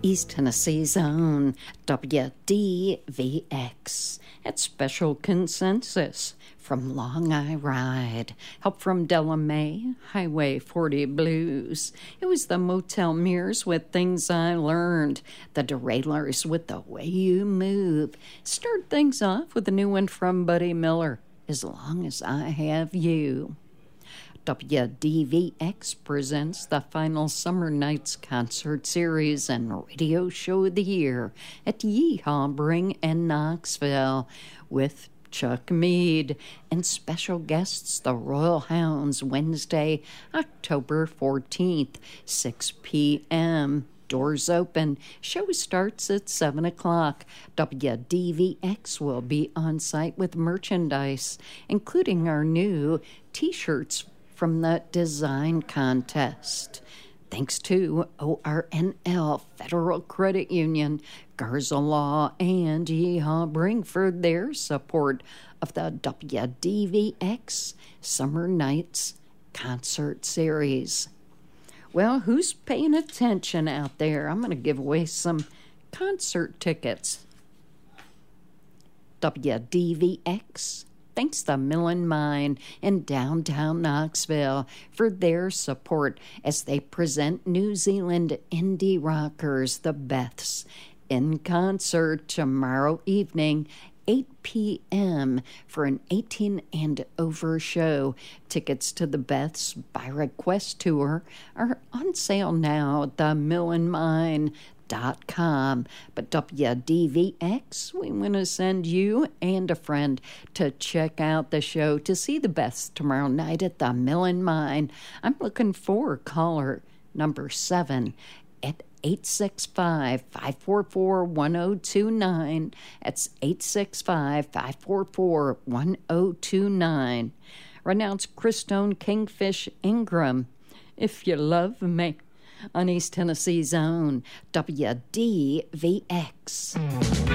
East Tennessee's own WDVX. At Special Consensus from Long I Ride. Help from Della Mae, Highway 40 Blues. It was the Motel Mirrors with Things I Learned. The Derailers with The Way You Move. Start things off with a new one from Buddy Miller, As Long as I Have You. WDVX presents the final Summer Nights concert series and radio show of the year at Yeehaw Bring in Knoxville with Chuck Mead and special guests, the Royal Hounds, Wednesday, October 14th, 6 p.m. Doors open. Show starts at 7 o'clock. WDVX will be on site with merchandise, including our new T-shirts from the design contest. Thanks to ORNL, Federal Credit Union, Garza Law, and Yeehaw Bring for their support of the WDVX Summer Nights concert series. Well, who's paying attention out there? I'm going to give away some concert tickets. WDVX. Thanks to Millen Mine in downtown Knoxville for their support as they present New Zealand indie rockers, the Beths, in concert tomorrow evening, 8 p.m. for an 18 and over show. Tickets to the Beths by request tour are on sale now at the millenmine.com. But WDVX, we want to send you and a friend to check out the show to see the Beths tomorrow night at the Millen Mine. I'm looking for caller number 7 at 865-544-1029. That's 865-544-1029. Right now it's Christone Kingfish Ingram, If You Love Me, on East Tennessee's own WDVX.